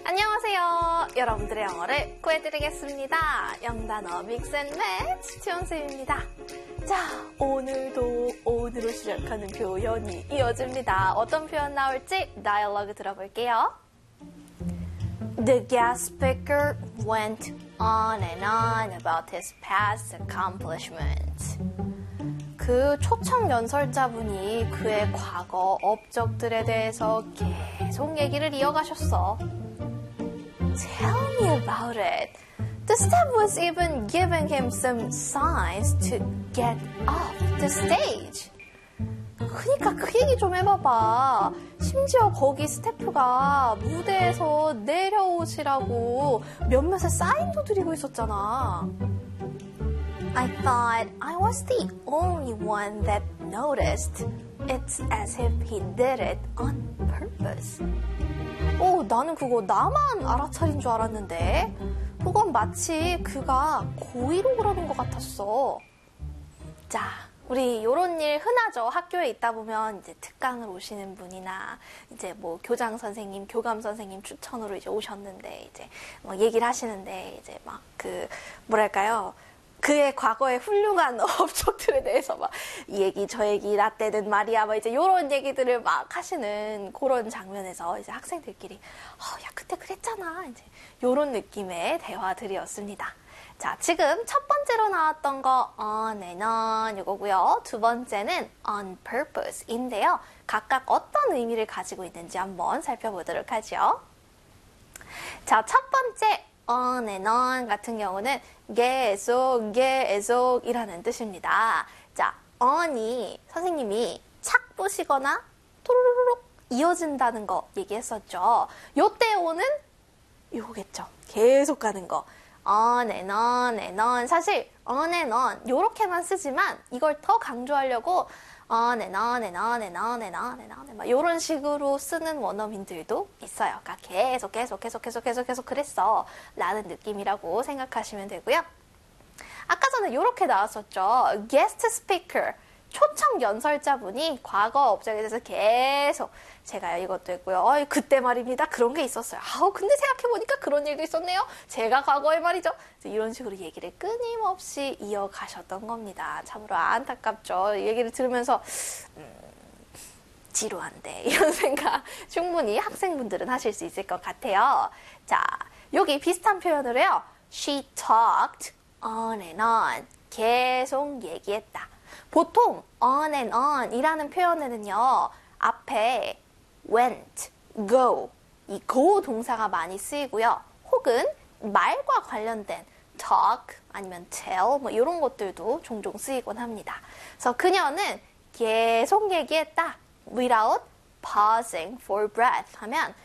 안녕하세요. 여러분들의 영어를 구해드리겠습니다. 영단어 믹스앤매치 지원쌤입니다. 자, 오늘로 시작하는 표현이 이어집니다. 어떤 표현 나올지 다이얼로그 들어볼게요. The guest speaker went on and on about his past accomplishments. 그 초청 연설자분이 그의 과거 업적들에 대해서 계속 얘기를 이어가셨어. Tell me about it. The staff was even giving him some signs to get off the stage. 그러니까 그 얘기 좀 해봐봐. 심지어 거기 스태프가 무대에서 내려오시라고 몇몇의 사인도 드리고 있었잖아. I thought I was the only one that noticed. It's as if he did it on purpose. 나는 그거 나만 알아차린 줄 알았는데 그건 마치 그가 고의로 그러는 것 같았어. 자, 우리 요런 일 흔하죠. 학교에 있다 보면 이제 특강을 오시는 분이나 이제 뭐 교장 선생님, 교감 선생님 추천으로 이제 오셨는데 이제 막 얘기를 하시는데 이제 막 뭐랄까요? 그의 과거의 훌륭한 업적들에 대해서 막 이 얘기 저 얘기 나 때는 말이야 막 이제 요런 얘기들을 막 하시는 그런 장면에서 이제 학생들끼리 야 그때 그랬잖아 이제 요런 느낌의 대화들이었습니다. 자, 지금 첫 번째로 나왔던 거 on and on 이거고요. 두 번째는 on purpose인데요. 각각 어떤 의미를 가지고 있는지 한번 살펴보도록 하죠. 자, 첫 번째 on and on 같은 경우는 계속이라는 뜻입니다. 자, on이 선생님이 착 부시거나 토로로록 이어진다는 거 얘기했었죠. 요때 on은 요거겠죠. 계속 가는 거. on and on and on. 사실 on and on 요렇게만 쓰지만 이걸 더 강조하려고 on and on and on and on and on and on 막 요런 식으로 쓰는 원어민들도 있어요. 그러니까 계속 그랬어 라는 느낌이라고 생각하시면 되고요. 아까 전에 요렇게 나왔었죠. guest speaker 초청 연설자분이 과거 업적에 대해서 계속 제가 이것도 했고요. 그때 말입니다. 그런 게 있었어요. 근데 생각해보니까 그런 일도 있었네요. 제가 과거에 말이죠. 이런 식으로 얘기를 끊임없이 이어가셨던 겁니다. 참으로 안타깝죠. 이 얘기를 들으면서 지루한데 이런 생각 충분히 학생분들은 하실 수 있을 것 같아요. 자, 여기 비슷한 표현으로요. She talked on and on. 계속 얘기했다. 보통 on and on 이라는 표현에는요. 앞에 went, go 이 go 동사가 많이 쓰이고요. 혹은 말과 관련된 talk 아니면 tell 뭐 이런 것들도 종종 쓰이곤 합니다. 그래서 그녀는 계속 얘기했다. without pausing for breath 하면